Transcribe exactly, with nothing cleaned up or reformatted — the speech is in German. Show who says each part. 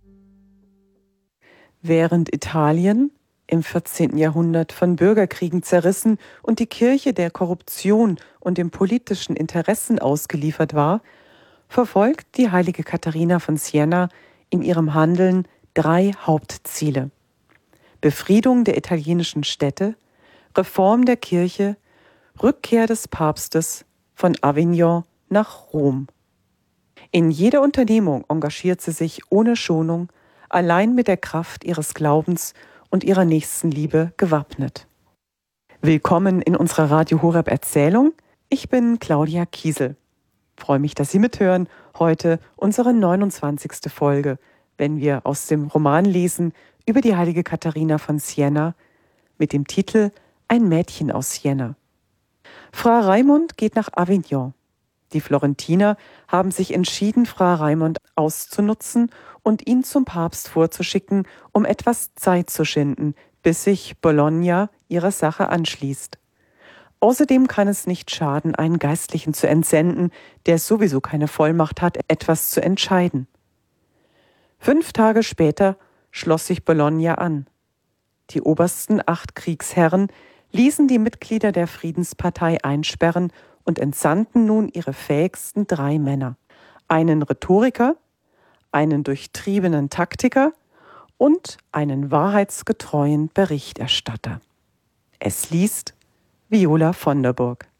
Speaker 1: Während Italien im vierzehnten Jahrhundert von Bürgerkriegen zerrissen und die Kirche der Korruption und den politischen Interessen ausgeliefert war, verfolgt die heilige Katharina von Siena in ihrem Handeln drei Hauptziele: Befriedung der italienischen Städte, Reform der Kirche, Rückkehr des Papstes von Avignon nach Rom. In jeder Unternehmung engagiert sie sich ohne Schonung, allein mit der Kraft ihres Glaubens und ihrer Nächstenliebe gewappnet. Willkommen in unserer Radio Horeb Erzählung. Ich bin Claudia Kiesel. Freue mich, dass Sie mithören. Heute unsere neunundzwanzigste Folge, wenn wir aus dem Roman lesen über die heilige Katharina von Siena mit dem Titel Ein Mädchen aus Siena. Fra Raimund geht nach Avignon. Die Florentiner haben sich entschieden, Fra Raimund auszunutzen und ihn zum Papst vorzuschicken, um etwas Zeit zu schinden, bis sich Bologna ihrer Sache anschließt. Außerdem kann es nicht schaden, einen Geistlichen zu entsenden, der sowieso keine Vollmacht hat, etwas zu entscheiden. Fünf Tage später schloss sich Bologna an. Die obersten acht Kriegsherren ließen die Mitglieder der Friedenspartei einsperren und entsandten nun ihre fähigsten drei Männer: einen Rhetoriker, einen durchtriebenen Taktiker und einen wahrheitsgetreuen Berichterstatter. Es liest Viola von der Burg.